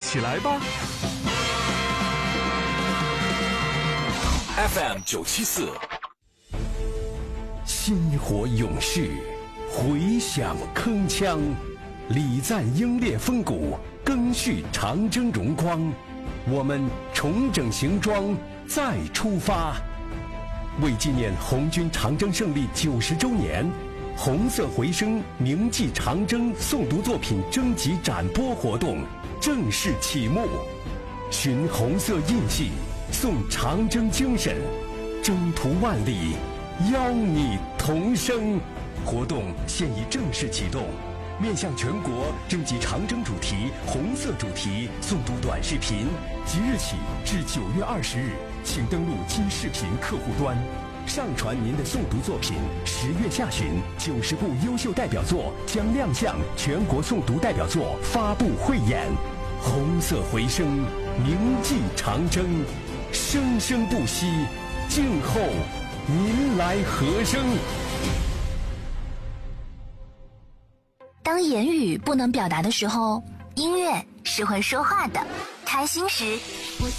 起来吧。 FM974， 薪火勇士，回响铿锵，礼赞英烈风骨，赓续长征荣光。我们重整行装，再出发。为纪念红军长征胜利90周年，红色回声铭记长征诵读作品征集展播活动正式启幕。寻红色印记，颂长征精神，征途万里，邀你同声。活动现已正式启动，面向全国征集长征主题、红色主题诵读短视频，即日起至9月20日，请登录今视频客户端，上传您的诵读作品。10月下旬，90部优秀代表作将亮相全国诵读代表作发布汇演。红色回声，铭记长征，生生不息，静候您来和声。 当言语不能表达的时候，音乐是会说话的。开心时， 我